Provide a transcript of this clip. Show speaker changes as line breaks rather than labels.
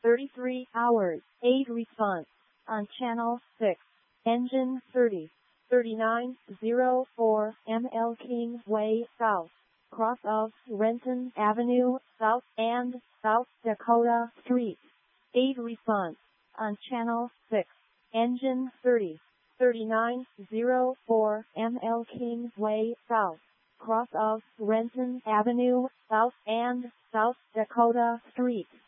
33 hours. 8 response. On channel 6. Engine 30. 3904 ML Kingsway South. Cross of Renton Avenue South and South Dakota Street. 8 response. On channel 6. Engine 30. 3904 ML Kingsway South. Cross of Renton Avenue South and South Dakota Street.